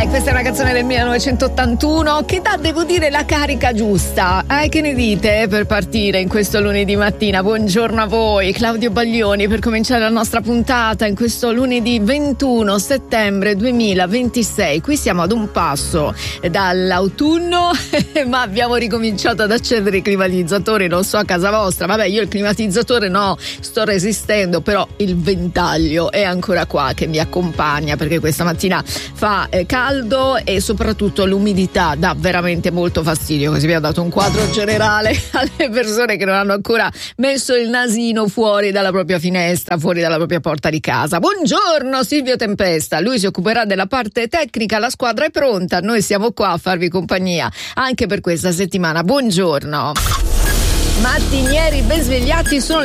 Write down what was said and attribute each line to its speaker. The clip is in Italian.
Speaker 1: questa è una canzone del 1981 che dà, devo dire, la carica giusta. Che ne dite per partire in questo lunedì mattina? Buongiorno a voi, Claudio Baglioni, per cominciare la nostra puntata in questo lunedì 21 settembre 2026. Qui siamo ad un passo dall'autunno, ma abbiamo ricominciato ad accendere i climatizzatori, non so a casa vostra. Vabbè, io il climatizzatore no, sto resistendo, però il ventaglio è ancora qua che mi accompagna, perché questa mattina fa caldo e soprattutto l'umidità dà veramente molto fastidio. Così vi ho dato un quadro generale alle persone che non hanno ancora messo il nasino fuori dalla propria finestra, fuori dalla propria porta di casa. Buongiorno Silvio Tempesta, lui si occuperà della parte tecnica, la squadra è pronta, noi siamo qua a farvi compagnia anche per questa settimana. Buongiorno. Mattinieri ben svegliati, sono